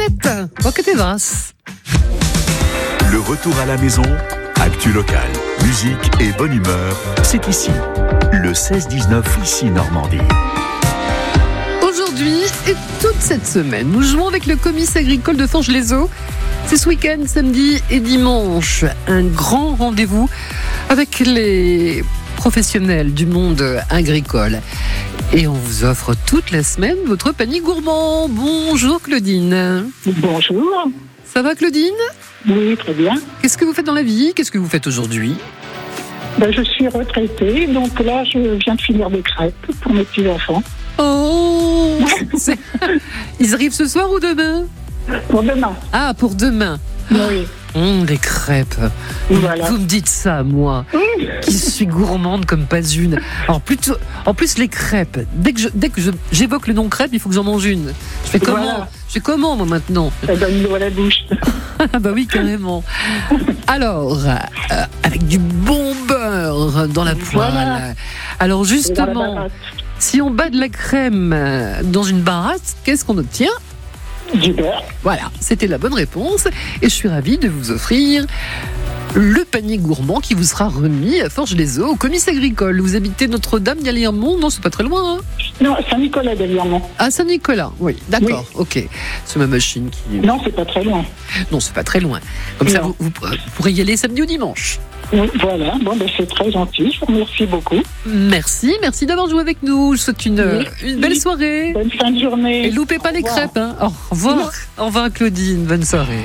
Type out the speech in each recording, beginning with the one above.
Roquette et Vras. Le retour à la maison, actu locale, musique et bonne humeur, c'est ici. Le 16-19 ici Normandie. Aujourd'hui et toute cette semaine, nous jouons avec le comice agricole de Forges-les-Eaux. C'est ce week-end, samedi et dimanche, un grand rendez-vous avec les professionnels du monde agricole. Et on vous offre toute la semaine votre panier gourmand. Bonjour Claudine. Bonjour. Ça va Claudine ? Oui, très bien. Qu'est-ce que vous faites dans la vie ? Qu'est-ce que vous faites aujourd'hui ? Je suis retraitée, donc là, je viens de finir des crêpes pour mes petits-enfants. Oh Ils arrivent ce soir ou demain ? Pour demain. Ah, pour demain. Oui. Les crêpes. Voilà. Vous me dites ça, moi, qui suis gourmande comme pas une. Alors en plus les crêpes. Dès que j'évoque le nom crêpe, il faut que j'en mange une. Je fais comment ? Voilà. Je fais comment moi maintenant ? Ça donne l'eau à la bouche. Ah bah oui, carrément. Alors, avec du bon beurre dans la poêle. Voilà. Alors Dans la justement, baratte. si on bat de la crème dans une baratte, qu'est-ce qu'on obtient ? Du beurre. Voilà, c'était la bonne réponse. Et je suis ravie de vous offrir le panier gourmand qui vous sera remis à Forges-les-Eaux, au comice agricole. Vous habitez Notre-Dame d'Aliermont ? Non, c'est pas très loin. Hein ? Non, Saint-Nicolas d'Aliermont. Ah, Saint-Nicolas, oui, d'accord, ok. C'est ma machine qui... Non, c'est pas très loin. Non, c'est pas très loin. Comme ça, Non. vous pourrez y aller samedi ou dimanche. Oui, voilà. C'est très gentil. Je vous remercie beaucoup. Merci d'avoir joué avec nous. Je vous souhaite une belle soirée. Bonne fin de journée. Et loupez pas les revoir. crêpes. Hein. Au revoir. Au revoir Claudine, bonne soirée.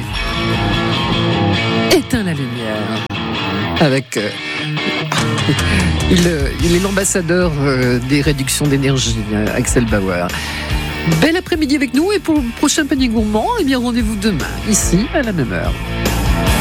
Éteins la lumière. Avec... il est l'ambassadeur des réductions d'énergie, Axel Bauer. Bel après-midi avec nous et pour le prochain panier gourmand, rendez-vous demain, ici, à la même heure.